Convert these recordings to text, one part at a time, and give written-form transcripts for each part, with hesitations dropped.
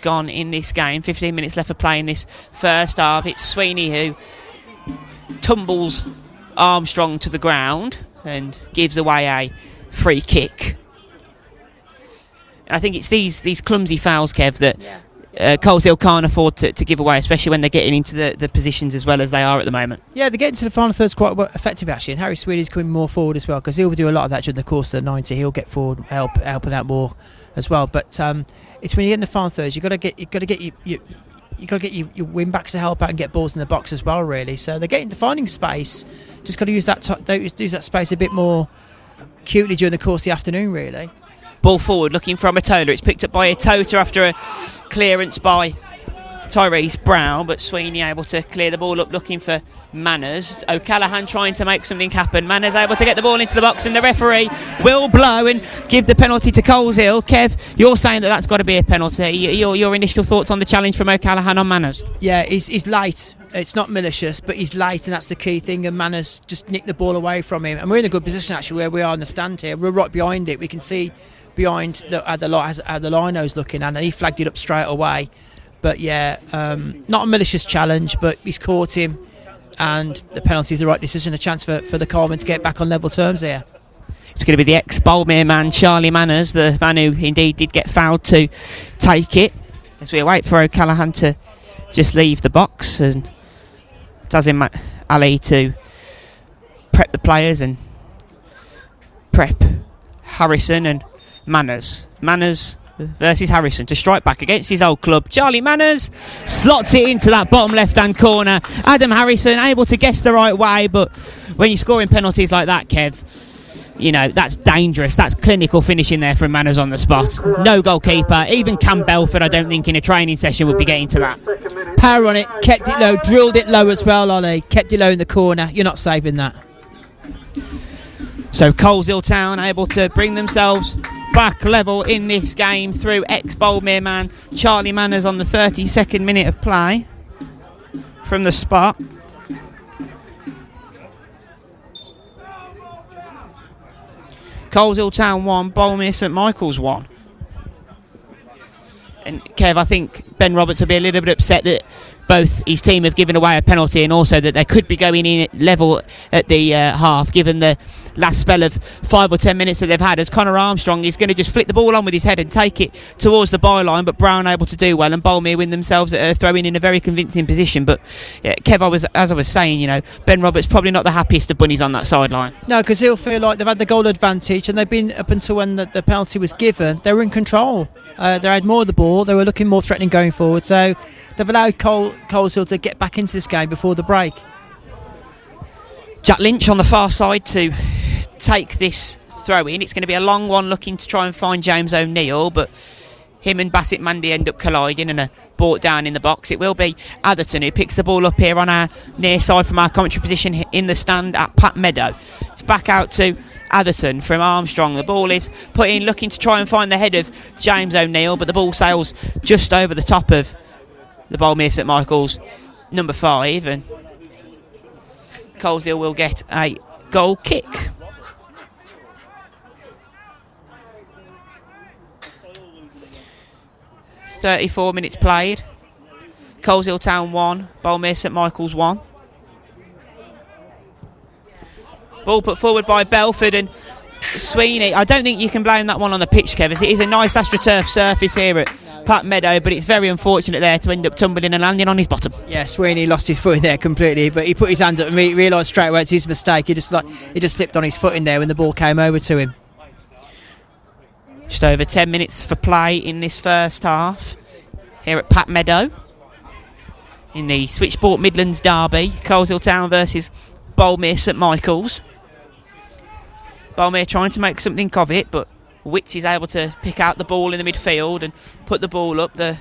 gone in this game. 15 minutes left for play in this first half. It's Sweeney who tumbles Armstrong to the ground and gives away a free kick. I think it's these clumsy fouls, Kev, that Coleshill can't afford to give away, especially when they're getting into the positions as well as they are at the moment. Yeah, they're getting to the final thirds quite effective, actually, and Harry Sweeney's coming more forward as well, because he'll do a lot of that during the course of the 90. He'll get forward, helping out more as well. But it's when you get in the final thirds, you've got to get your wing backs to help out and get balls in the box as well, really. So they're getting finding space. Just got to use that space a bit more acutely during the course of the afternoon, really. Ball forward, looking from Atola. It's picked up by Atota after a clearance by Tyrese Brown, but Sweeney able to clear the ball up, looking for Manners. O'Callaghan trying to make something happen. Manners able to get the ball into the box, and the referee will blow and give the penalty to Coleshill. Kev, you're saying that's got to be a penalty. Your initial thoughts on the challenge from O'Callaghan on Manners? Yeah, he's late. It's not malicious, but he's late, and that's the key thing. And Manners just nicked the ball away from him. And we're in a good position, actually, where we are in the stand here. We're right behind it. We can see behind how the lino's looking, and he flagged it up straight away. But yeah, not a malicious challenge, but he's caught him, and the penalty is the right decision. A chance for the Coleman to get back on level terms here. It's going to be the ex-Boldmere man, Charlie Manners, the man who indeed did get fouled, to take it, as we await for O'Callaghan to just leave the box, and Tazim Ali to prep the players and prep Harrison and Manners versus Harrison to strike back against his old club. Charlie Manners slots it into that bottom left-hand corner. Adam Harrison able to guess the right way, but when you're scoring penalties like that, Kev, you know, that's dangerous. That's clinical finishing there from Manners on the spot. No goalkeeper. Even Cam Belford, I don't think in a training session would be getting to that. Power on it, kept it low, drilled it low as well, Ollie. Kept it low in the corner. You're not saving that. So Coleshill Town able to bring themselves back level in this game through ex-Boldmere man Charlie Manners on the 32nd minute of play from the spot. Coleshill Town 1, Boldmere St Michael's 1. And Kev, I think Ben Roberts will be a little bit upset that both his team have given away a penalty, and also that they could be going in at level at the half, given the last spell of 5 or 10 minutes that they've had, as Connor Armstrong is going to just flick the ball on with his head and take it towards the byline, but Brown able to do well, and Boldmere win themselves throwing in a very convincing position. But yeah, Kev, as I was saying, you know, Ben Roberts probably not the happiest of bunnies on that sideline. No, because he'll feel like they've had the goal advantage, and they've been, up until when the penalty was given, they were in control. They had more of the ball, they were looking more threatening going forward, so they've allowed Coleshill to get back into this game before the break. Jack Lynch on the far side to take this throw in. It's going to be a long one, looking to try and find James O'Neill, but him and Bassett Mandy end up colliding and are brought down in the box. It will be Atherton who picks the ball up here on our near side from our commentary position in the stand at Pat Meadow. It's back out to Atherton from Armstrong. The ball is put in, looking to try and find the head of James O'Neill, but the ball sails just over the top of the Boldmere St Michael's number 5, and Coleshill will get a goal kick. .34 minutes played. Coleshill Town 1, Boldmere St Michael's 1. Ball put forward by Belford and Sweeney. I don't think you can blame that one on the pitch, Kev, as it is a nice AstroTurf surface here at Pat Meadow, but it's very unfortunate there to end up tumbling and landing on his bottom. Yeah, Sweeney lost his foot in there completely, but he put his hands up and realised straight away it's his mistake. He just slipped on his foot in there when the ball came over to him. Just over 10 minutes for play in this first half here at Pat Meadow in the Switchport Midlands derby. Coleshill Town versus Boldmere St Michael's. Boldmere trying to make something of it, but Witts is able to pick out the ball in the midfield and put the ball up. The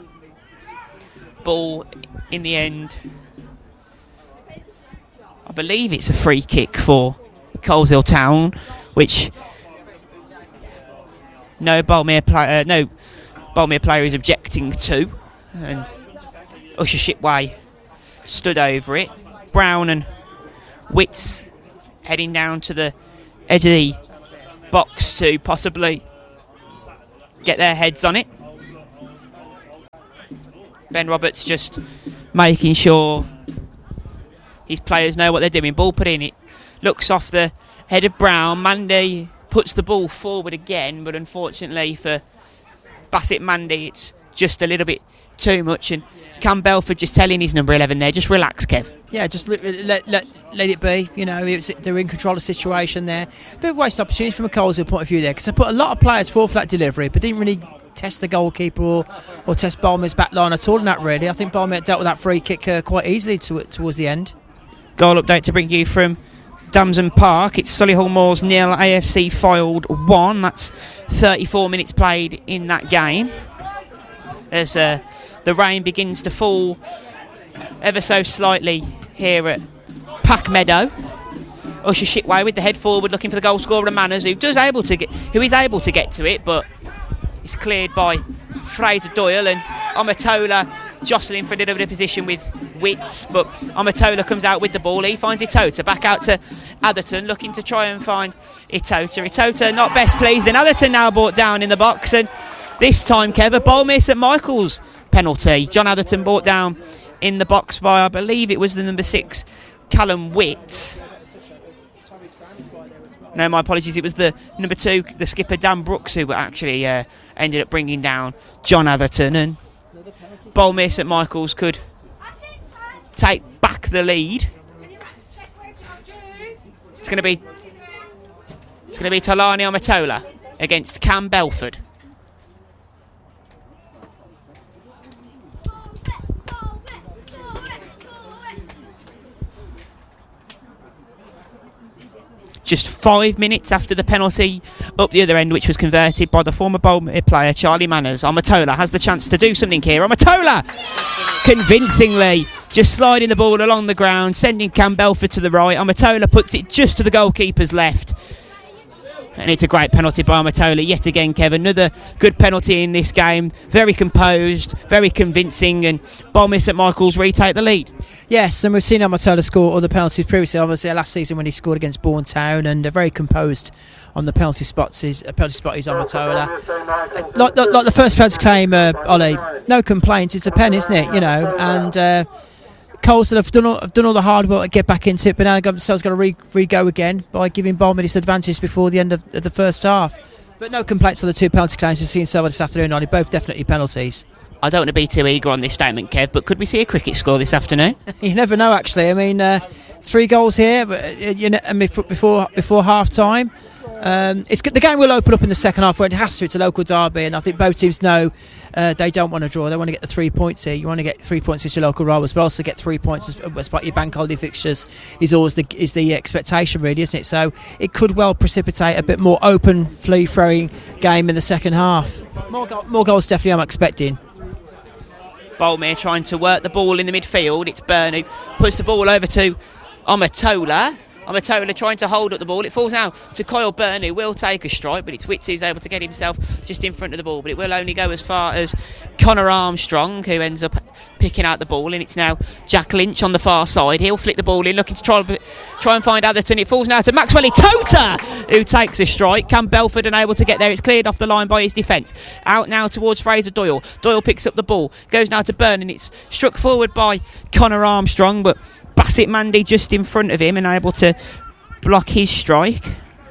ball in the end, I believe it's a free kick for Coleshill Town, which no Boldmere player is objecting to, and Usher Shipway stood over it. Brown and Witts heading down to the edge of the box to possibly get their heads on it. Ben Roberts just making sure his players know what they're doing. Ball put in, it looks off the head of Brown. Mandy puts the ball forward again, but unfortunately for Bassett Mandy, it's just a little bit too much. And Cam Belford just telling his number 11 there, just relax, Kev. Yeah, just let it be. You know, they're in control of the situation there. Bit of a waste opportunity from a Coleshill point of view there, because they put a lot of players forward for that delivery, but didn't really test the goalkeeper or test Bolmer's back line at all in that, really. I think Bolmer dealt with that free kick quite easily towards the end. Goal update to bring you from Damson Park. It's Solihull Moors 0, AFC Fylde 1. That's 34 minutes played in that game. As the rain begins to fall ever so slightly here at Pack Meadow. Usher Shipway with the head forward, looking for the goal scorer Manners, who is able to get to it, but it's cleared by Fraser Doyle, and Omatola jostling for a little bit of position with Witts, but Omatola comes out with the ball. He finds Itota, back out to Atherton, looking to try and find Itota not best pleased, and Atherton now brought down in the box, and this time, Kev, a Bolmere St Michael's penalty. John Atherton brought down in the box by, I believe it was the number 6, Callum Witt. No, my apologies, it was the number 2, the skipper Dan Brooks, who actually ended up bringing down John Atherton, and Bolmere St Michael's could take back the lead. It's going to be Talani Omatola against Cam Belford. Just 5 minutes after the penalty up the other end, which was converted by the former Bolmere player Charlie Manners, Omatola has the chance to do something here. Omatola convincingly just sliding the ball along the ground, sending Cam Belford to the right. Omatola puts it just to the goalkeeper's left. And it's a great penalty by Omatola yet again, Kev. Another good penalty in this game. Very composed, very convincing, and Bolmere St Michael's retake the lead. Yes, and we've seen Omatola score other penalties previously, obviously last season when he scored against Bourne Town, and very composed on the penalty spot is Omatola. Like the first penalty claim, Ollie, no complaints. It's a pen, isn't it? You know, and Coleshill have done all the hard work to get back into it, but now themselves got to re-go again by giving Bolmer this advantage before the end of the first half. But no complaints on the 2 penalty claims we've seen so far this afternoon, Ollie. Both definitely penalties. I don't want to be too eager on this statement, Kev, but could we see a cricket score this afternoon? You never know, actually. I mean, 3 goals here, but before half time. The game will open up in the second half, where it has to. It's a local derby, and I think both teams know they don't want to draw. They want to get the 3 points here. You want to get 3 points as your local rivals, but also get 3 points as part of your bank holiday fixtures is always the expectation, really, isn't it? So it could well precipitate a bit more open, free-throwing game in the second half. More goals, definitely, I'm expecting. Bolmere trying to work the ball in the midfield. It's Byrne who puts the ball over to Omatola. Omatola trying to hold up the ball. It falls now to Kyle Byrne, who will take a strike, but it's Witts who's able to get himself just in front of the ball. But it will only go as far as Connor Armstrong, who ends up picking out the ball, and it's now Jack Lynch on the far side. He'll flick the ball in, looking to try and find Atherton. It falls now to Maxwell Itota, who takes a strike. Cam Belford unable to get there. It's cleared off the line by his defence. Out now towards Fraser Doyle. Doyle picks up the ball, goes now to Byrne, and it's struck forward by Connor Armstrong, but Bassett Mandy just in front of him and able to block his strike.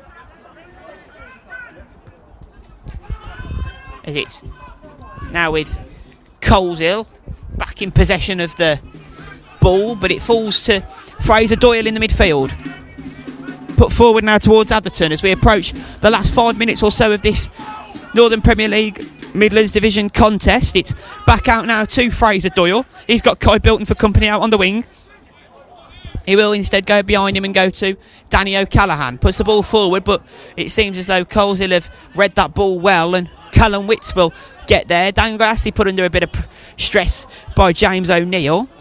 As it's now with Coleshill back in possession of the ball, but it falls to Fraser Doyle in the midfield. Put forward now towards Atherton as we approach the last 5 minutes or so of this Northern Premier League Midlands Division contest. It's back out now to Fraser Doyle. He's got Kai Bilton for company out on the wing. He will instead go behind him and go to Danny O'Callaghan. Puts the ball forward, but it seems as though Coleshill have read that ball well, and Callum Witts will get there. Dan Grassley put under a bit of stress by James O'Neill.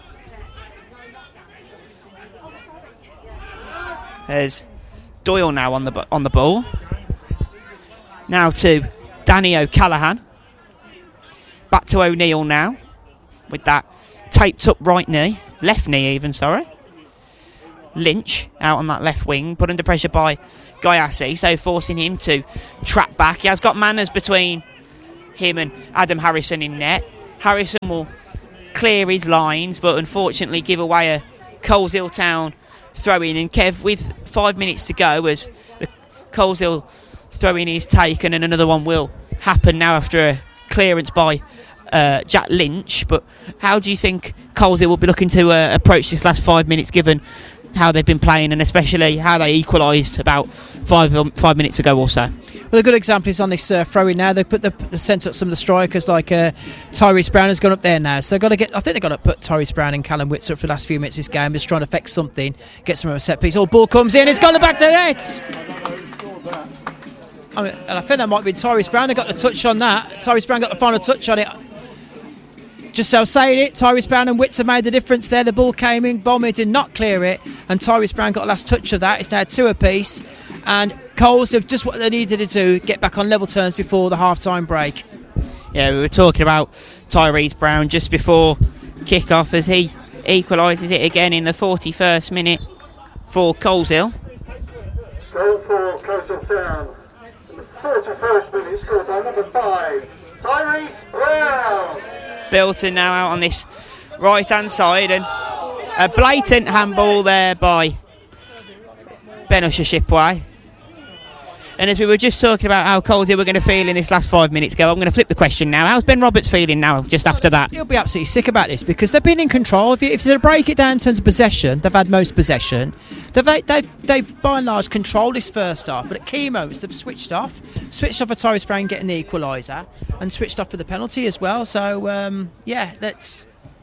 There's Doyle now on the ball. Now to Danny O'Callaghan. Back to O'Neill now with that taped up right knee, left knee even, sorry. Lynch out on that left wing, put under pressure by Gayassi, so forcing him to track back. He has got Manners between him and Adam Harrison in net. Harrison will clear his lines, but unfortunately give away a Coleshill Town throw-in. And Kev, with 5 minutes to go, as the Coleshill throw-in is taken, and another one will happen now after a clearance by Jack Lynch. But how do you think Coleshill will be looking to approach this last 5 minutes, given how they've been playing, and especially how they equalised about 5 minutes ago or so? Well, a good example is on this throw-in now. They sent up some of the strikers, like Tyrese Brown has gone up there now. So they've got to I think they've got to put Tyrese Brown and Callum Witts up for the last few minutes of this game, just trying to affect something, get some of a set piece. Oh, ball comes in, it's gone back to the net. And I think that might be Tyrese Brown. They got the touch on that. Tyrese Brown got the final touch on it. Just so saying it, Tyrese Brown and Witts have made the difference there. The ball came in, Boulmere did not clear it, and Tyrese Brown got the last touch of that. It's now 2 apiece, and Coles have just what they needed to do, get back on level terms before the half-time break. Yeah, we were talking about Tyrese Brown just before kick-off as he equalises it again in the 41st minute for Coleshill. Goal for Coleshill Town. In the 41st minute, scored by number 5, Tyrese Brown. Bilton now out on this right-hand side, and a blatant handball there by Ben Usher-Shipway. And as we were just talking about how Coleshill were going to feel in this last 5 minutes ago, I'm going to flip the question now. How's Ben Roberts feeling now, just after that? He'll be absolutely sick about this, because they've been in control. If they break it down in terms of possession, they've had most possession. They've by and large controlled this first half, but at key moments they've switched off for Tyrese Brown getting the equaliser, and switched off for the penalty as well. So that's,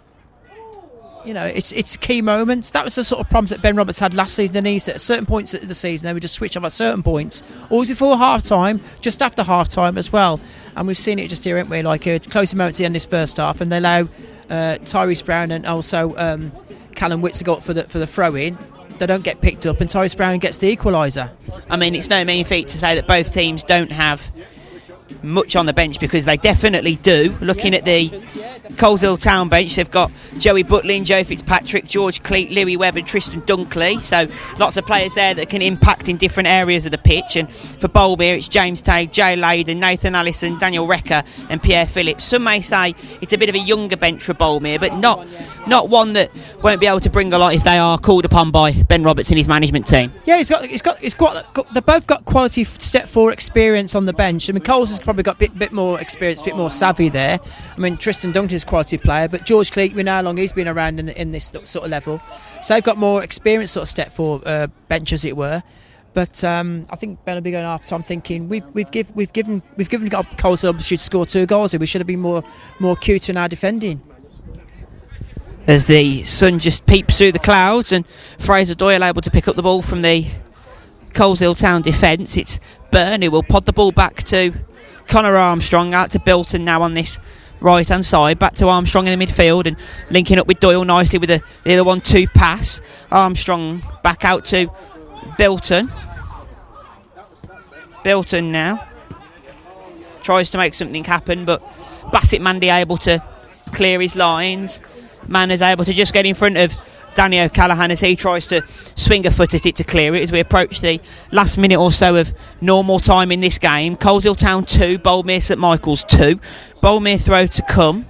it's key moments. That was the sort of problems that Ben Roberts had last season. And he's at certain points of the season they would just switch off at certain points, always before half time, just after half time as well. And we've seen it just here, haven't we? Like closing moments at the end of this first half, and they allow Tyrese Brown and also Callum Witts to go up for the throw-in. They don't get picked up, and Tyrese Brown gets the equaliser. I mean, it's no mean feat to say that both teams don't have much on the bench, because they definitely do. Looking at the Coleshill Town bench, they've got Joey Butlin, Joe Fitzpatrick, George Cleat, Louis Webb and Tristan Dunkley, so lots of players there that can impact in different areas of the pitch. And for Boulmere, it's James Tate, Jay Layden, Nathan Allison, Daniel Recker and Pierre Phillips. Some may say it's a bit of a younger bench for Boulmere, but not one that won't be able to bring a lot if they are called upon by Ben Roberts and his management team. Yeah, they've both got quality step forward experience on the bench. I mean, Coles has probably got a bit more experience, a bit more savvy there. I mean, Tristan Dunkley's a quality player, but George Cleat, we know how long he's been around in this sort of level. So they've got more experience, sort of step forward bench, as it were. But I think Ben will be going after. I'm thinking we've given Coles the opportunity to score 2 goals here. We should have been more acute in our defending. As the sun just peeps through the clouds, and Fraser Doyle able to pick up the ball from the Coleshill Town defence. It's Byrne who will pod the ball back to Connor Armstrong, out to Bilton now on this right hand side, back to Armstrong in the midfield, and linking up with Doyle nicely with the other 1-2 pass. Armstrong back out to Bilton. Bilton now tries to make something happen, but Bassett Mandy able to clear his lines. Manners able to just get in front of Danny O'Callaghan as he tries to swing a foot at it to clear it, as we approach the last minute or so of normal time in this game. Coleshill Town 2, Boulmere St Michael's 2. Boulmere throw to come.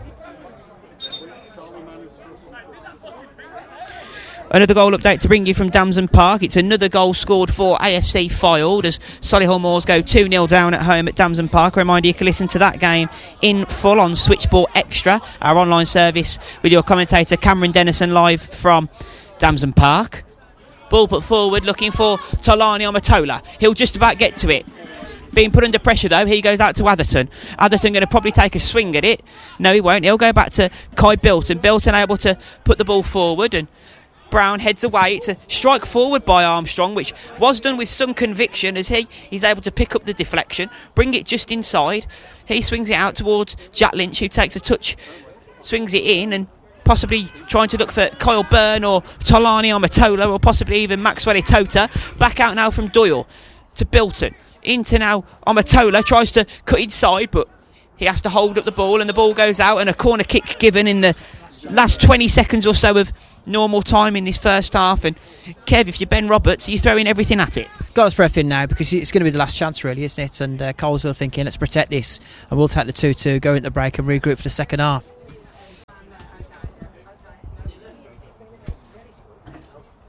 Another goal update to bring you from Damson Park. It's another goal scored for AFC Fylde as Solihull Moors go 2-0 down at home at Damson Park. A reminder, you can listen to that game in full on Switchboard Extra, our online service, with your commentator Cameron Dennison live from Damson Park. Ball put forward, looking for Tolani Amatola. He'll just about get to it. Being put under pressure though, he goes out to Atherton. Atherton going to probably take a swing at it. No, he won't. He'll go back to Kai Bilton. Bilton able to put the ball forward, and Brown heads away. It's a strike forward by Armstrong, which was done with some conviction, as he's able to pick up the deflection, bring it just inside. He swings it out towards Jack Lynch, who takes a touch, swings it in, and possibly trying to look for Kyle Byrne or Tolani Amatola, or possibly even Maxwell Itota. Back out now from Doyle to Bilton. Into now Amatola, tries to cut inside, but he has to hold up the ball, and the ball goes out, and a corner kick given in the last 20 seconds or so of normal time in this first half. And Kev, if you're Ben Roberts, are you throwing everything at it? Got us for everything now, because it's going to be the last chance really, isn't it? And Coles are thinking, let's protect this, and we'll take the 2-2, go into the break and regroup for the second half.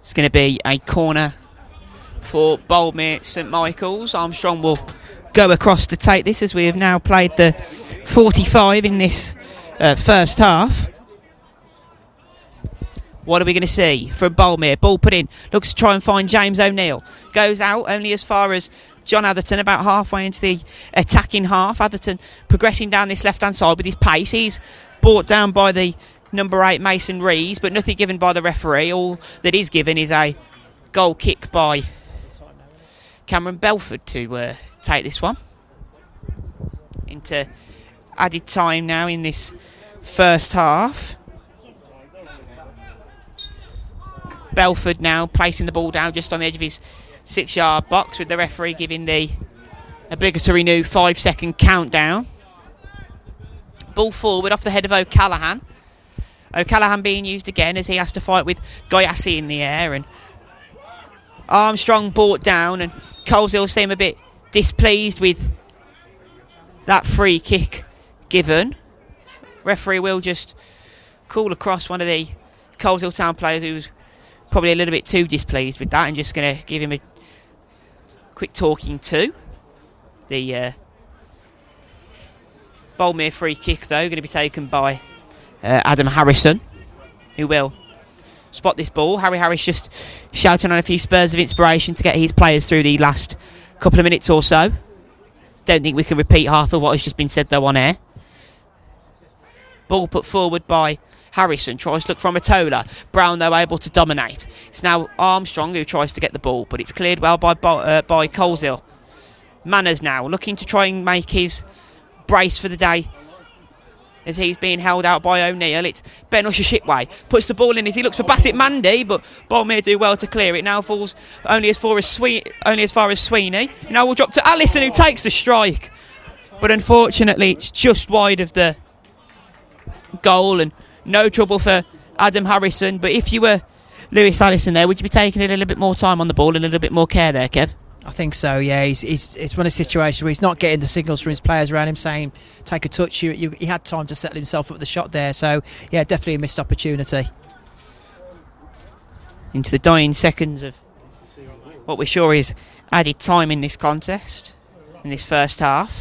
It's going to be a corner for Boldmere St Michael's. Armstrong will go across to take this as we have now played the 45 in this first half. What are we going to see from Boldmere? Ball put in. Looks to try and find James O'Neill. Goes out only as far as John Atherton, about halfway into the attacking half. Atherton progressing down this left-hand side with his pace. He's brought down by the number 8 Mason Rees, but nothing given by the referee. All that is given is a goal kick by Cameron Belford to take this one into added time now in this first half. Belford now placing the ball down just on the edge of his 6-yard box, with the referee giving the obligatory new 5-second countdown. Ball forward off the head of O'Callaghan. O'Callaghan being used again as he has to fight with Gayassi in the air, and Armstrong brought down, and Coleshill seem a bit displeased with that free kick given. Referee will just call across one of the Coleshill Town players who's probably a little bit too displeased with that, and just going to give him a quick talking to. The Boldmere free kick, though, going to be taken by Adam Harrison, who will spot this ball. Harry Harris just shouting on a few spurs of inspiration to get his players through the last couple of minutes or so. Don't think we can repeat half of what has just been said, though, on air. Ball put forward by Harrison, tries to look from Matola. Brown, though, able to dominate. It's now Armstrong who tries to get the ball, but it's cleared well by Coleshill. Manners now looking to try and make his brace for the day as he's being held out by O'Neill. It's Ben Usher-Shipway, puts the ball in as he looks for Bassett Mandy, but Boldmere do well to clear it. Now falls only as far as Sweeney. Now we'll drop to Allison, who takes the strike, but unfortunately it's just wide of the goal, and no trouble for Adam Harrison. But if you were Lewis Allison there, would you be taking a little bit more time on the ball, a little bit more care there, Kev? I think so, yeah. It's one of the situations where he's not getting the signals from his players around him saying, take a touch. He had time to settle himself up with the shot there. So, yeah, definitely a missed opportunity. Into the dying seconds of what we're sure is added time in this contest, in this first half.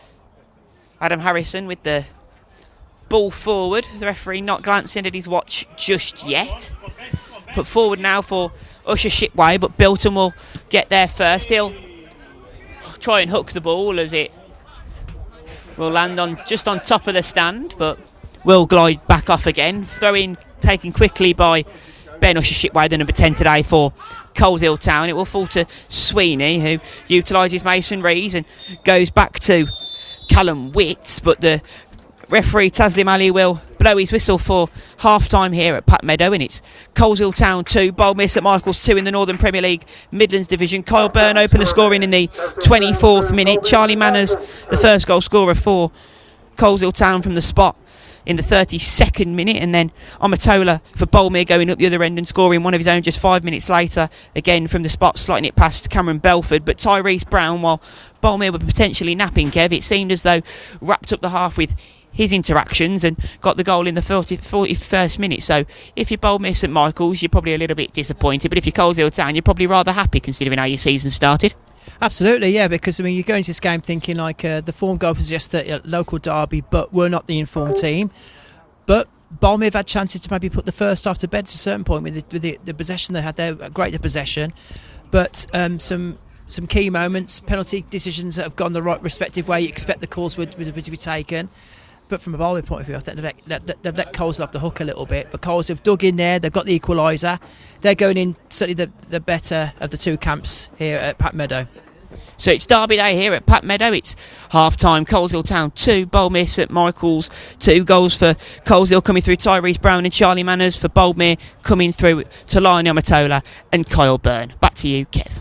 Adam Harrison with the ball forward. The referee not glancing at his watch just yet. Put forward now for Usher-Shipway, but Bilton will get there first. He'll try and hook the ball as it will land on just on top of the stand, but will glide back off again. Throw in taken quickly by Ben Usher-Shipway, the number 10 today for Coleshill Town. It will fall to Sweeney, who utilises Mason Rees and goes back to Callum Witts, but the referee Taslim Ali will blow his whistle for half-time here at Pat Meadow, and it's Coleshill Town 2, Boldmere St Michael's 2 in the Northern Premier League Midlands Division. Kyle Byrne opened the scoring in the 24th minute. Charlie Manners, the first goal scorer for Coleshill Town from the spot in the 32nd minute, and then Amatola for Boldmere going up the other end and scoring one of his own just 5 minutes later, again from the spot, sliding it past Cameron Belford. But Tyrese Brown, while Boldmere were potentially napping, Kev, it seemed as though wrapped up the half with his interactions and got the goal in the 41st minute. So if you're Boldmere St Michael's, you're probably a little bit disappointed, but if you're Coleshill Town, you're probably rather happy considering how your season started. Absolutely, yeah, because I mean, you go into this game thinking like the form goal suggests a local derby, but we're not the informed team. But Boldmere have had chances to maybe put the first half to bed to a certain point with the possession they had there, great possession, but some key moments, penalty decisions that have gone the right respective way. You expect the calls would be taken. But from a Boldmere point of view, I think they've let Coleshill off the hook a little bit. But Coleshill have dug in there. They've got the equaliser. They're going in certainly the better of the two camps here at Pat Meadow. So it's Derby Day here at Pat Meadow. It's half-time. Coleshill Town 2, Boldmere St Michael's 2. Goals for Coleshill coming through Tyrese Brown and Charlie Manners. For Boldmere coming through to Lionel Amatola and Kyle Byrne. Back to you, Kev.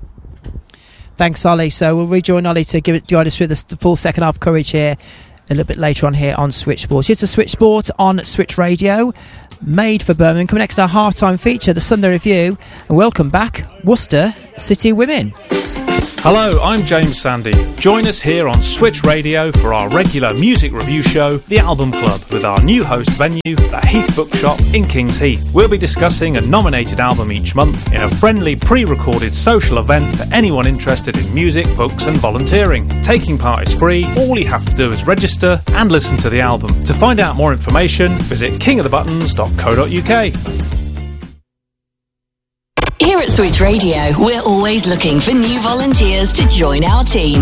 Thanks, Ollie. So we'll rejoin Ollie to guide us through the full second half coverage here a little bit later on here on Switch Sports. It's a Switch Sport on Switch Radio, made for Birmingham. Coming next to our half-time feature, the Sunday Review. And welcome back, Worcester City Women. Hello, I'm James Sandy. Join us here on Switch Radio for our regular music review show, The Album Club, with our new host venue, the Heath Bookshop in Kings Heath. We'll be discussing a nominated album each month in a friendly pre-recorded social event for anyone interested in music, books and volunteering. Taking part is free. All you have to do is register and listen to the album. To find out more information, visit kingofthebuttons.co.uk. Here at Switch Radio, we're always looking for new volunteers to join our team.